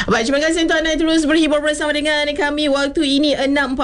Baik, terima kasih untuk anda terus berhibur bersama dengan kami. Waktu ini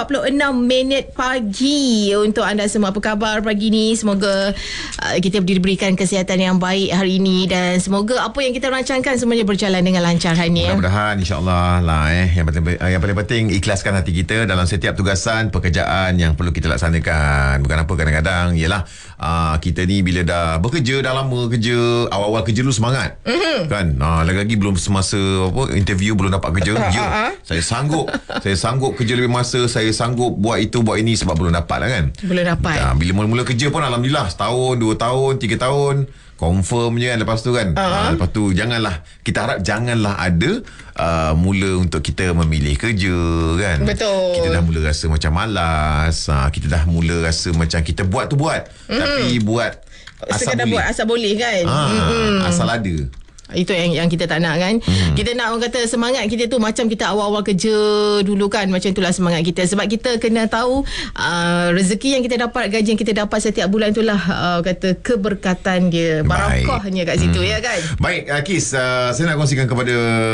6.46 pagi untuk anda semua. Apa khabar pagi ni? Semoga kita diberikan kesihatan yang baik hari ini dan semoga apa yang kita rancangkan semuanya berjalan dengan lancar hari ni. Mudah-mudahan insya-Allah lah yang paling penting ikhlaskan hati kita dalam setiap tugasan pekerjaan yang perlu kita laksanakan. Bukan apa, kadang-kadang ialah kita ni bila dah bekerja, dah lama kerja, awal-awal kerja dulu semangat. Kan? Lagi-lagi belum semasa interview belum dapat kerja. Saya sanggup kerja lebih masa, saya sanggup buat itu buat ini sebab belum dapat lah kan. Belum dapat. Bila mula-mula kerja pun alhamdulillah setahun, 2 tahun, 3 tahun confirm je kan lepas tu kan. Lepas tu kita harap janganlah ada mula untuk kita memilih kerja kan. Betul. Kita dah mula rasa macam malas, kita dah mula rasa macam kita buat tu buat tapi buat asal sekadar boleh. Buat asal boleh kan. Asal ada. Itu yang kita tak nak kan. Kita nak orang kata semangat kita tu macam kita awal-awal kerja dulu kan. Macam itulah semangat kita. Sebab kita kena tahu rezeki yang kita dapat, gaji yang kita dapat setiap bulan itulah kata keberkatan dia, barakahnya kat situ ya kan. Baik Kis, saya nak kongsikan kepada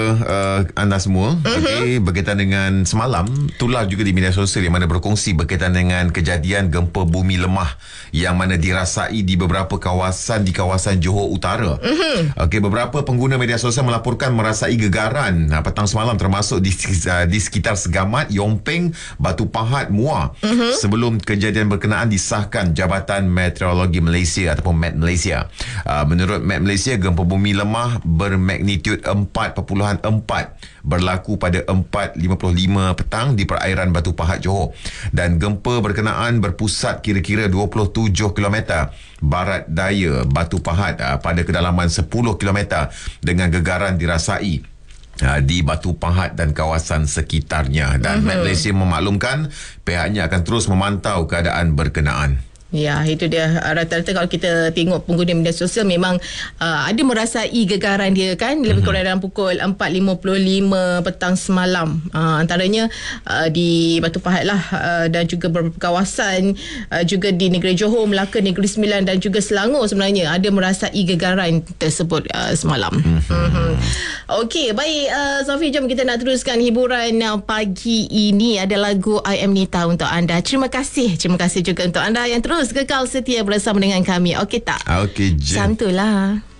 anda semua berkaitan dengan semalam tular juga di media sosial yang mana berkongsi berkaitan dengan kejadian gempa bumi lemah yang mana dirasai di beberapa kawasan di kawasan Johor Utara. Beberapa pengguna media sosial melaporkan merasai gegaran petang semalam termasuk di sekitar Segamat, Yompeng, Batu Pahat, Muar. Sebelum kejadian berkenaan disahkan Jabatan Meteorologi Malaysia ataupun Met Malaysia. Menurut Met Malaysia, gempa bumi lemah bermagnitud 4.4 berlaku pada 4.55 petang di perairan Batu Pahat, Johor. Dan gempa berkenaan berpusat kira-kira 27 km barat daya Batu Pahat pada kedalaman 10 km dengan gegaran dirasai di Batu Pahat dan kawasan sekitarnya. Dan Met Malaysia memaklumkan pihaknya akan terus memantau keadaan berkenaan. Ya, itu dia. Rata-rata kalau kita tengok pengguna media sosial memang ada merasai gegaran dia kan. Lebih kurang dalam pukul 4.55 petang semalam. Antaranya di Batu Pahat lah dan juga beberapa kawasan juga di negeri Johor, Melaka, Negeri Sembilan dan juga Selangor sebenarnya ada merasai gegaran tersebut semalam. Okey, baik Sofi, jom kita nak teruskan hiburan pagi ini. Ada lagu I Am Nita untuk anda. Terima kasih juga untuk anda yang terus kekal setia bersama dengan kami. Okey tak? Okey je. Santulah.